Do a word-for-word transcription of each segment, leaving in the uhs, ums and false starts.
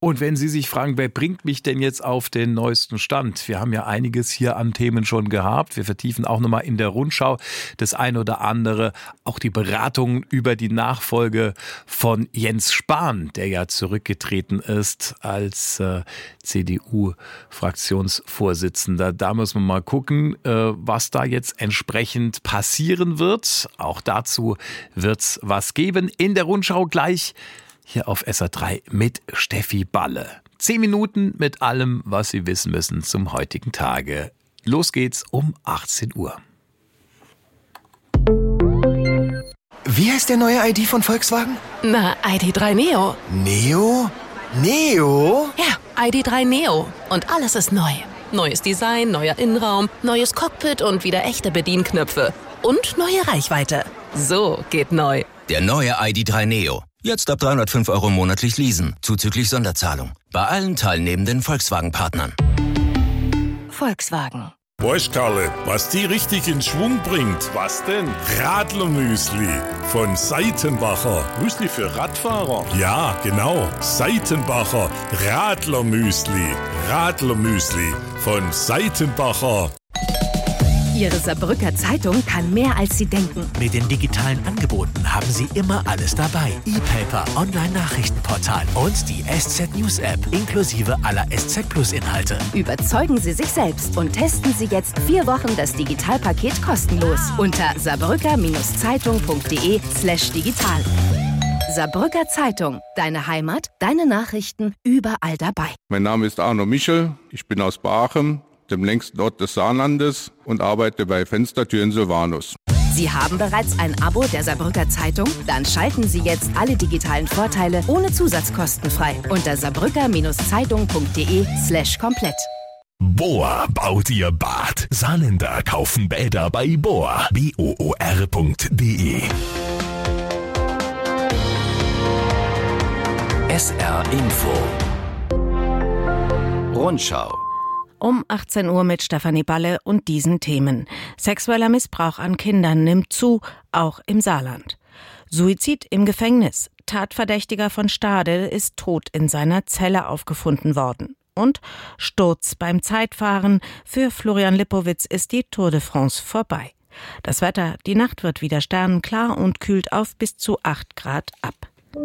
Und wenn Sie sich fragen, wer bringt mich denn jetzt auf den neuesten Stand? Wir haben ja einiges hier an Themen schon gehabt. Wir vertiefen auch nochmal in der Rundschau das ein oder andere. Auch die Beratungen über die Nachfolge von Jens Spahn, der ja zurückgetreten ist als äh, C D U-Fraktionsvorsitzender. Da müssen wir mal gucken, äh, was da jetzt entsprechend passieren wird. Auch dazu wird's was geben. In der Rundschau gleich hier auf S R drei mit Steffi Balle. Zehn Minuten mit allem, was Sie wissen müssen zum heutigen Tage. Los geht's um achtzehn Uhr. Wie heißt der neue I D von Volkswagen? Na, I D drei Neo. Neo? Neo? Ja, I D drei Neo. Und alles ist neu. Neues Design, neuer Innenraum, neues Cockpit und wieder echte Bedienknöpfe. Und neue Reichweite. So geht neu. Der neue I D drei Neo. Jetzt ab dreihundertfünf Euro monatlich leasen, zuzüglich Sonderzahlung. Bei allen teilnehmenden Volkswagen-Partnern. Volkswagen. Weißt, Karle, was die richtig in Schwung bringt? Was denn? Radlermüsli von Seitenbacher. Müsli für Radfahrer? Ja, genau. Seitenbacher Radlermüsli. Radlermüsli von Seitenbacher. Ihre Saarbrücker Zeitung kann mehr, als Sie denken. Mit den digitalen Angeboten haben Sie immer alles dabei. E-Paper, Online-Nachrichtenportal und die S Z News App inklusive aller S Z Plus Inhalte. Überzeugen Sie sich selbst und testen Sie jetzt vier Wochen das Digitalpaket kostenlos unter saarbrücker-zeitung.de slash digital. Saarbrücker Zeitung, deine Heimat, deine Nachrichten, überall dabei. Mein Name ist Arno Michel, ich bin aus Baachem, dem längsten Ort des Saarlandes, und arbeite bei Fenstertüren Silvanus. Sie haben bereits ein Abo der Saarbrücker Zeitung? Dann schalten Sie jetzt alle digitalen Vorteile ohne Zusatzkosten frei unter saarbrücker-zeitung.de slash komplett. Bohr baut ihr Bad. Saarländer kaufen Bäder bei Bohr. B O O R punkt D E. S R Info. Rundschau. Um achtzehn Uhr mit Stefanie Balle und diesen Themen. Sexueller Missbrauch an Kindern nimmt zu, auch im Saarland. Suizid im Gefängnis. Tatverdächtiger von Stade ist tot in seiner Zelle aufgefunden worden. Und Sturz beim Zeitfahren. Für Florian Lipowitz ist die Tour de France vorbei. Das Wetter, die Nacht wird wieder sternenklar und kühlt auf bis zu acht Grad ab.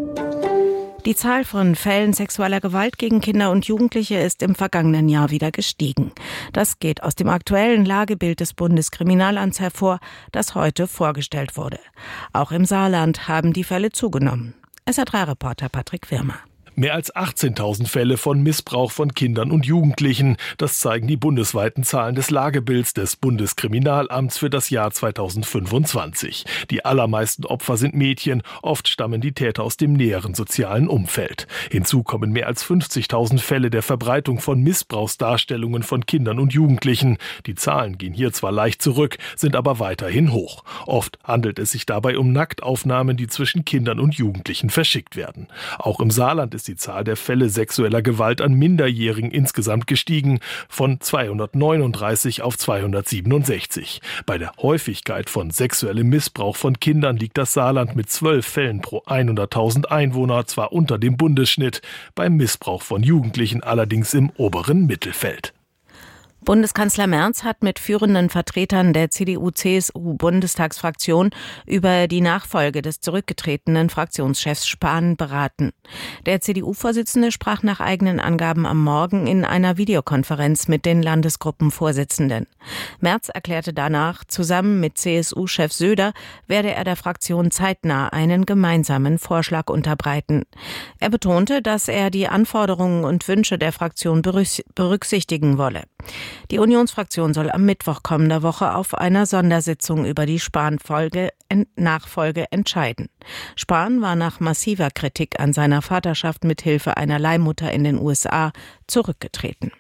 Die Zahl von Fällen sexueller Gewalt gegen Kinder und Jugendliche ist im vergangenen Jahr wieder gestiegen. Das geht aus dem aktuellen Lagebild des Bundeskriminalamts hervor, das heute vorgestellt wurde. Auch im Saarland haben die Fälle zugenommen. S R drei Reporter Patrick Wirmer. Mehr als achtzehntausend Fälle von Missbrauch von Kindern und Jugendlichen. Das zeigen die bundesweiten Zahlen des Lagebilds des Bundeskriminalamts für das Jahr zweitausendfünfundzwanzig. Die allermeisten Opfer sind Mädchen. Oft stammen die Täter aus dem näheren sozialen Umfeld. Hinzu kommen mehr als fünfzigtausend Fälle der Verbreitung von Missbrauchsdarstellungen von Kindern und Jugendlichen. Die Zahlen gehen hier zwar leicht zurück, sind aber weiterhin hoch. Oft handelt es sich dabei um Nacktaufnahmen, die zwischen Kindern und Jugendlichen verschickt werden. Auch im Saarland ist die Zahl der Fälle sexueller Gewalt an Minderjährigen insgesamt gestiegen, von zweihundertneununddreißig auf zweihundertsiebenundsechzig. Bei der Häufigkeit von sexuellem Missbrauch von Kindern liegt das Saarland mit zwölf Fällen pro hunderttausend Einwohner zwar unter dem Bundesschnitt, beim Missbrauch von Jugendlichen allerdings im oberen Mittelfeld. Bundeskanzler Merz hat mit führenden Vertretern der C D U-C S U-Bundestagsfraktion über die Nachfolge des zurückgetretenen Fraktionschefs Spahn beraten. Der C D U-Vorsitzende sprach nach eigenen Angaben am Morgen in einer Videokonferenz mit den Landesgruppenvorsitzenden. Merz erklärte danach, zusammen mit C S U-Chef Söder werde er der Fraktion zeitnah einen gemeinsamen Vorschlag unterbreiten. Er betonte, dass er die Anforderungen und Wünsche der Fraktion berücksichtigen wolle. Die Unionsfraktion soll am Mittwoch kommender Woche auf einer Sondersitzung über die Spahn-Nachfolge entscheiden. Spahn war nach massiver Kritik an seiner Vaterschaft mit Hilfe einer Leihmutter in den U S A zurückgetreten.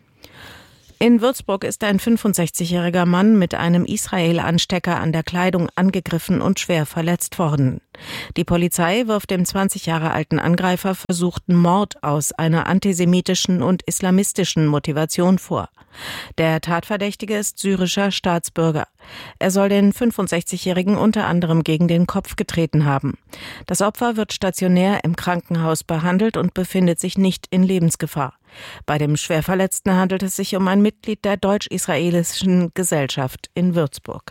In Würzburg ist ein fünfundsechzigjähriger Mann mit einem Israel-Anstecker an der Kleidung angegriffen und schwer verletzt worden. Die Polizei wirft dem zwanzig Jahre alten Angreifer versuchten Mord aus einer antisemitischen und islamistischen Motivation vor. Der Tatverdächtige ist syrischer Staatsbürger. Er soll den fünfundsechzigjährigen unter anderem gegen den Kopf getreten haben. Das Opfer wird stationär im Krankenhaus behandelt und befindet sich nicht in Lebensgefahr. Bei dem Schwerverletzten handelt es sich um ein Mitglied der deutsch-israelischen Gesellschaft in Würzburg.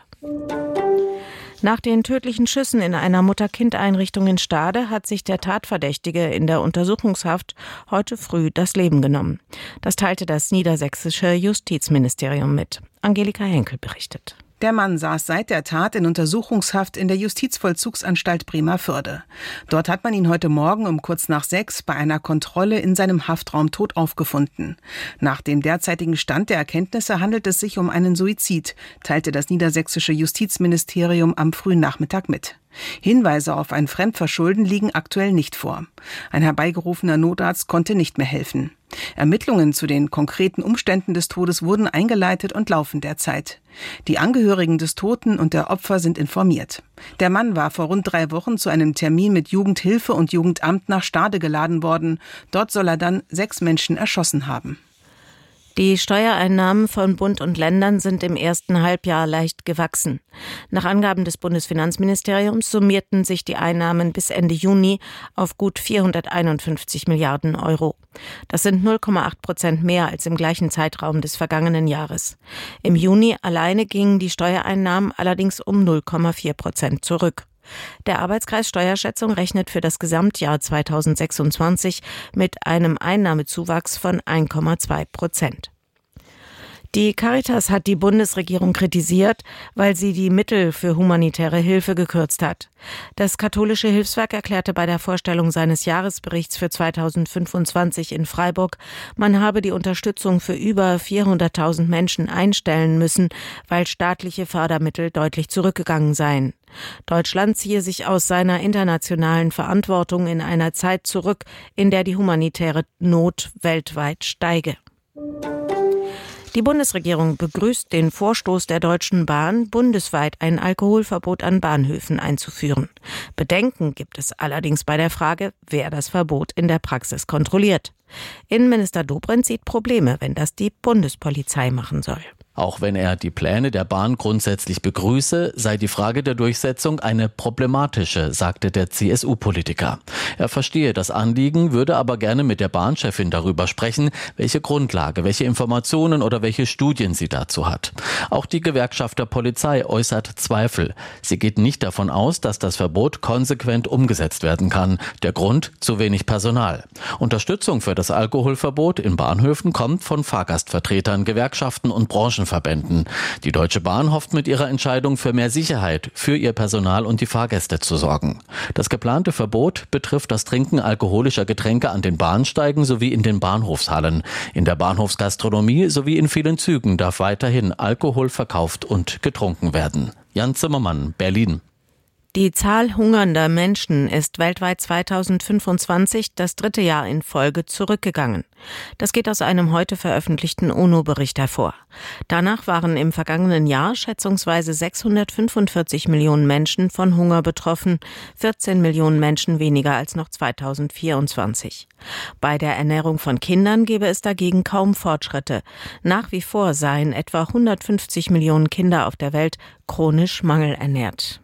Nach den tödlichen Schüssen in einer Mutter-Kind-Einrichtung in Stade hat sich der Tatverdächtige in der Untersuchungshaft heute früh das Leben genommen. Das teilte das niedersächsische Justizministerium mit. Angelika Henkel berichtet. Der Mann saß seit der Tat in Untersuchungshaft in der Justizvollzugsanstalt Bremervörde. Dort hat man ihn heute Morgen um kurz nach sechs bei einer Kontrolle in seinem Haftraum tot aufgefunden. Nach dem derzeitigen Stand der Erkenntnisse handelt es sich um einen Suizid, teilte das niedersächsische Justizministerium am frühen Nachmittag mit. Hinweise auf ein Fremdverschulden liegen aktuell nicht vor. Ein herbeigerufener Notarzt konnte nicht mehr helfen. Ermittlungen zu den konkreten Umständen des Todes wurden eingeleitet und laufen derzeit. Die Angehörigen des Toten und der Opfer sind informiert. Der Mann war vor rund drei Wochen zu einem Termin mit Jugendhilfe und Jugendamt nach Stade geladen worden. Dort soll er dann sechs Menschen erschossen haben. Die Steuereinnahmen von Bund und Ländern sind im ersten Halbjahr leicht gewachsen. Nach Angaben des Bundesfinanzministeriums summierten sich die Einnahmen bis Ende Juni auf gut vierhunderteinundfünfzig Milliarden Euro. Das sind null Komma acht Prozent mehr als im gleichen Zeitraum des vergangenen Jahres. Im Juni alleine gingen die Steuereinnahmen allerdings um null Komma vier Prozent zurück. Der Arbeitskreis Steuerschätzung rechnet für das Gesamtjahr zweitausendsechsundzwanzig mit einem Einnahmezuwachs von eins Komma zwei Prozent. Die Caritas hat die Bundesregierung kritisiert, weil sie die Mittel für humanitäre Hilfe gekürzt hat. Das katholische Hilfswerk erklärte bei der Vorstellung seines Jahresberichts für zweitausendfünfundzwanzig in Freiburg, man habe die Unterstützung für über vierhunderttausend Menschen einstellen müssen, weil staatliche Fördermittel deutlich zurückgegangen seien. Deutschland ziehe sich aus seiner internationalen Verantwortung in einer Zeit zurück, in der die humanitäre Not weltweit steige. Die Bundesregierung begrüßt den Vorstoß der Deutschen Bahn, bundesweit ein Alkoholverbot an Bahnhöfen einzuführen. Bedenken gibt es allerdings bei der Frage, wer das Verbot in der Praxis kontrolliert. Innenminister Dobrindt sieht Probleme, wenn das die Bundespolizei machen soll. Auch wenn er die Pläne der Bahn grundsätzlich begrüße, sei die Frage der Durchsetzung eine problematische, sagte der C S U-Politiker. Er verstehe das Anliegen, würde aber gerne mit der Bahnchefin darüber sprechen, welche Grundlage, welche Informationen oder welche Studien sie dazu hat. Auch die Gewerkschaft der Polizei äußert Zweifel. Sie geht nicht davon aus, dass das Verbot konsequent umgesetzt werden kann. Der Grund: zu wenig Personal. Unterstützung für das Alkoholverbot in Bahnhöfen kommt von Fahrgastvertretern, Gewerkschaften und Branchen. Verbänden. Die Deutsche Bahn hofft mit ihrer Entscheidung für mehr Sicherheit für ihr Personal und die Fahrgäste zu sorgen. Das geplante Verbot betrifft das Trinken alkoholischer Getränke an den Bahnsteigen sowie in den Bahnhofshallen. In der Bahnhofsgastronomie sowie in vielen Zügen darf weiterhin Alkohol verkauft und getrunken werden. Jan Zimmermann, Berlin. Die Zahl hungernder Menschen ist weltweit zweitausendfünfundzwanzig das dritte Jahr in Folge zurückgegangen. Das geht aus einem heute veröffentlichten UNO-Bericht hervor. Danach waren im vergangenen Jahr schätzungsweise sechshundertfünfundvierzig Millionen Menschen von Hunger betroffen, vierzehn Millionen Menschen weniger als noch zweitausendvierundzwanzig. Bei der Ernährung von Kindern gebe es dagegen kaum Fortschritte. Nach wie vor seien etwa hundertfünfzig Millionen Kinder auf der Welt chronisch mangelernährt.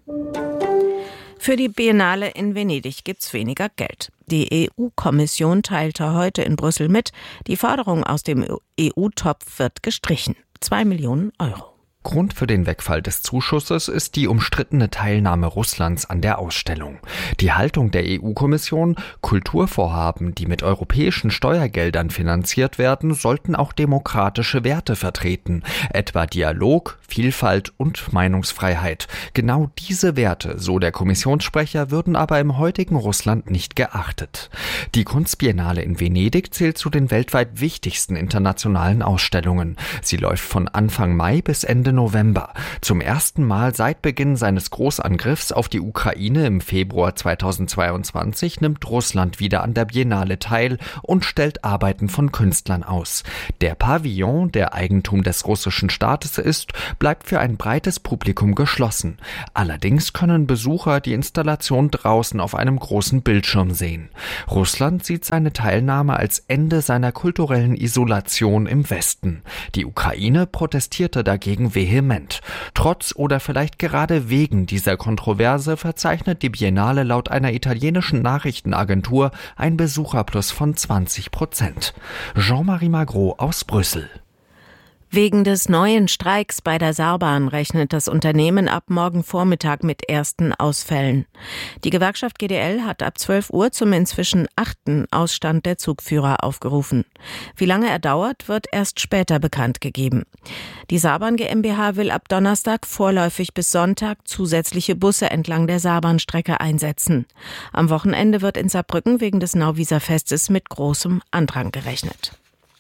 Für die Biennale in Venedig gibt's weniger Geld. Die E U-Kommission teilte heute in Brüssel mit, die Förderung aus dem E U-Topf wird gestrichen. Zwei Millionen Euro. Grund für den Wegfall des Zuschusses ist die umstrittene Teilnahme Russlands an der Ausstellung. Die Haltung der E U-Kommission: Kulturvorhaben, die mit europäischen Steuergeldern finanziert werden, sollten auch demokratische Werte vertreten, etwa Dialog, Vielfalt und Meinungsfreiheit. Genau diese Werte, so der Kommissionssprecher, würden aber im heutigen Russland nicht geachtet. Die Kunstbiennale in Venedig zählt zu den weltweit wichtigsten internationalen Ausstellungen. Sie läuft von Anfang Mai bis Ende Ende November. Zum ersten Mal seit Beginn seines Großangriffs auf die Ukraine im Februar zweitausendzweiundzwanzig nimmt Russland wieder an der Biennale teil und stellt Arbeiten von Künstlern aus. Der Pavillon, der Eigentum des russischen Staates ist, bleibt für ein breites Publikum geschlossen. Allerdings können Besucher die Installation draußen auf einem großen Bildschirm sehen. Russland sieht seine Teilnahme als Ende seiner kulturellen Isolation im Westen. Die Ukraine protestierte dagegen vehement. Trotz oder vielleicht gerade wegen dieser Kontroverse verzeichnet die Biennale laut einer italienischen Nachrichtenagentur ein Besucherplus von zwanzig Prozent. Jean-Marie Magro aus Brüssel. Wegen des neuen Streiks bei der Saarbahn rechnet das Unternehmen ab morgen Vormittag mit ersten Ausfällen. Die Gewerkschaft G D L hat ab zwölf Uhr zum inzwischen achten Ausstand der Zugführer aufgerufen. Wie lange er dauert, wird erst später bekannt gegeben. Die Saarbahn GmbH will ab Donnerstag vorläufig bis Sonntag zusätzliche Busse entlang der Saarbahnstrecke einsetzen. Am Wochenende wird in Saarbrücken wegen des Nauwieser Festes mit großem Andrang gerechnet.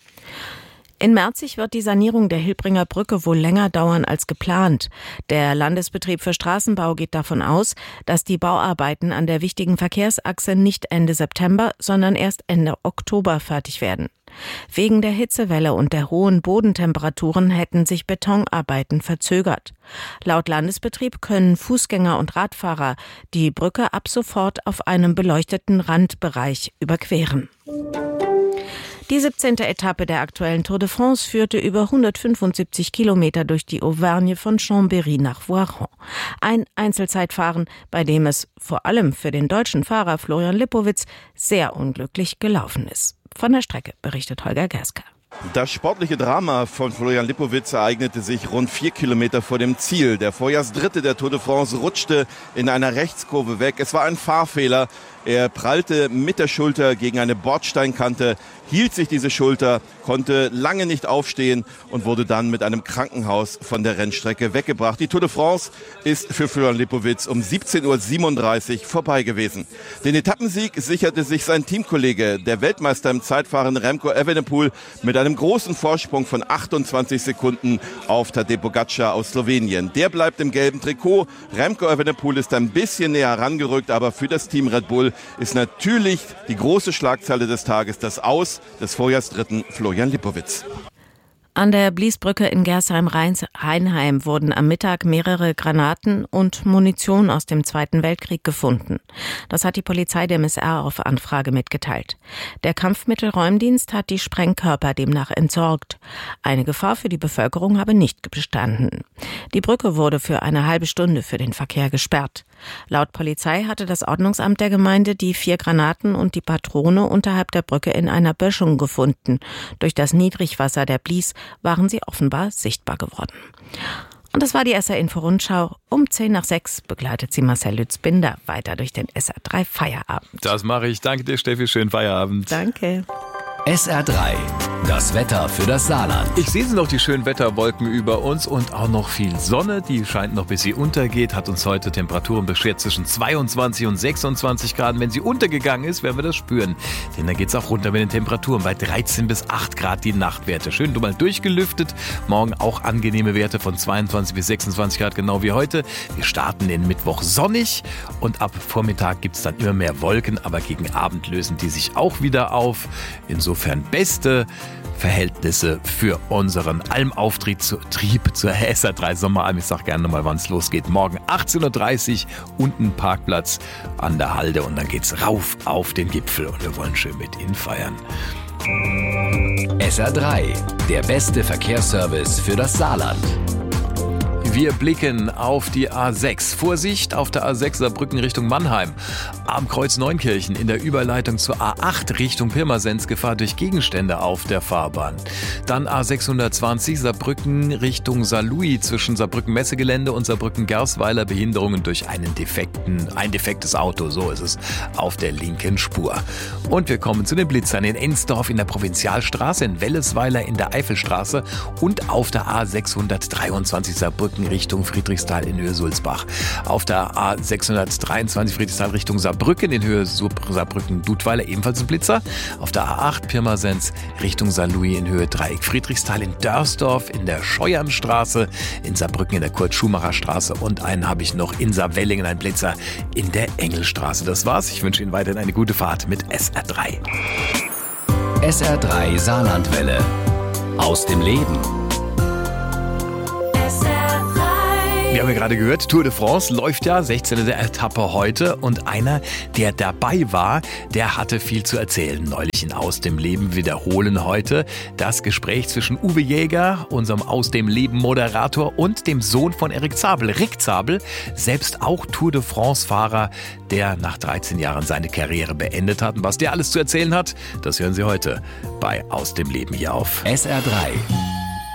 In Merzig wird die Sanierung der Hilbringer Brücke wohl länger dauern als geplant. Der Landesbetrieb für Straßenbau geht davon aus, dass die Bauarbeiten an der wichtigen Verkehrsachse nicht Ende September, sondern erst Ende Oktober fertig werden. Wegen der Hitzewelle und der hohen Bodentemperaturen hätten sich Betonarbeiten verzögert. Laut Landesbetrieb können Fußgänger und Radfahrer die Brücke ab sofort auf einem beleuchteten Randbereich überqueren. Die siebzehnte Etappe der aktuellen Tour de France führte über hundertfünfundsiebzig Kilometer durch die Auvergne von Chambéry nach Voiron. Ein Einzelzeitfahren, bei dem es vor allem für den deutschen Fahrer Florian Lippowitz sehr unglücklich gelaufen ist. Von der Strecke berichtet Holger Gersker. Das sportliche Drama von Florian Lippowitz ereignete sich rund vier Kilometer vor dem Ziel. Der Vorjahrsdritte der Tour de France rutschte in einer Rechtskurve weg. Es war ein Fahrfehler. Er prallte mit der Schulter gegen eine Bordsteinkante, hielt sich diese Schulter, konnte lange nicht aufstehen und wurde dann mit einem Krankenhaus von der Rennstrecke weggebracht. Die Tour de France ist für Florian Lippowitz um siebzehn Uhr siebenunddreißig vorbei gewesen. Den Etappensieg sicherte sich sein Teamkollege, der Weltmeister im Zeitfahren Remco Evenepoel, mit einem großen Vorsprung von achtundzwanzig Sekunden auf Tadej Pogačar aus Slowenien. Der bleibt im gelben Trikot. Remco Evenepoel ist ein bisschen näher herangerückt, aber für das Team Red Bull ist natürlich die große Schlagzeile des Tages das Aus des Vorjahrsdritten Florian Lippowitz. An der Bliesbrücke in Gersheim-Rheinheim wurden am Mittag mehrere Granaten und Munition aus dem Zweiten Weltkrieg gefunden. Das hat die Polizei dem S R auf Anfrage mitgeteilt. Der Kampfmittelräumdienst hat die Sprengkörper demnach entsorgt. Eine Gefahr für die Bevölkerung habe nicht bestanden. Die Brücke wurde für eine halbe Stunde für den Verkehr gesperrt. Laut Polizei hatte das Ordnungsamt der Gemeinde die vier Granaten und die Patrone unterhalb der Brücke in einer Böschung gefunden. Durch das Niedrigwasser der Blies waren sie offenbar sichtbar geworden. Und das war die S R-Info-Rundschau. Um zehn nach sechs begleitet sie Marcel Lütz-Binder weiter durch den S R drei Feierabend. Das mache ich. Danke dir, Steffi. Schönen Feierabend. Danke. S R drei, das Wetter für das Saarland. Ich sehe noch die schönen Wetterwolken über uns und auch noch viel Sonne. Die scheint noch, bis sie untergeht. Hat uns heute Temperaturen beschert zwischen zweiundzwanzig und sechsundzwanzig Grad. Wenn sie untergegangen ist, werden wir das spüren. Denn dann geht es auch runter mit den Temperaturen bei dreizehn bis acht Grad die Nachtwerte. Schön mal durchgelüftet. Morgen auch angenehme Werte von zweiundzwanzig bis sechsundzwanzig Grad, genau wie heute. Wir starten den Mittwoch sonnig und ab Vormittag gibt es dann immer mehr Wolken. Aber gegen Abend lösen die sich auch wieder auf. Insofern Insofern beste Verhältnisse für unseren Almauftrieb zu, Trieb zur S R drei Sommeralm. Ich sage gerne nochmal, wann es losgeht. Morgen achtzehn Uhr dreißig, unten Parkplatz an der Halde und dann geht's rauf auf den Gipfel und wir wollen schön mit Ihnen feiern. S R drei, der beste Verkehrsservice für das Saarland. Wir blicken auf die A sechs. Vorsicht auf der A sechs Saarbrücken Richtung Mannheim. Am Kreuz Neunkirchen in der Überleitung zur A acht Richtung Pirmasens Gefahr durch Gegenstände auf der Fahrbahn. Dann A sechshundertzwanzig Saarbrücken Richtung Saarlouis zwischen Saarbrücken Messegelände und Saarbrücken Gersweiler Behinderungen durch einen defekten, ein defektes Auto, so ist es, auf der linken Spur. Und wir kommen zu den Blitzern in Ensdorf in der Provinzialstraße, in Wellesweiler in der Eifelstraße und auf der A sechshundertdreiundzwanzig Saarbrücken Saarbrücken Richtung Friedrichsthal in Höhe Sulzbach. Auf der A sechshundertdreiundzwanzig Friedrichsthal Richtung Saarbrücken in Höhe Saarbrücken-Dudweiler ebenfalls ein Blitzer. Auf der A acht Pirmasens Richtung Sankt Louis in Höhe Dreieck Friedrichsthal, in Dörsdorf in der Scheuernstraße, in Saarbrücken in der Kurt-Schumacher-Straße und einen habe ich noch in Saarwellingen, ein Blitzer in der Engelstraße. Das war's. Ich wünsche Ihnen weiterhin eine gute Fahrt mit S R drei. S R drei Saarlandwelle. Aus dem Leben. Wir haben ja gerade gehört, Tour de France läuft ja, sechzehnte Etappe heute und einer, der dabei war, der hatte viel zu erzählen. Neulich in Aus dem Leben wiederholen heute das Gespräch zwischen Uwe Jäger, unserem Aus dem Leben Moderator und dem Sohn von Erik Zabel, Rick Zabel, selbst auch Tour de France Fahrer, der nach dreizehn Jahren seine Karriere beendet hat. Und was der alles zu erzählen hat, das hören Sie heute bei Aus dem Leben hier auf S R drei.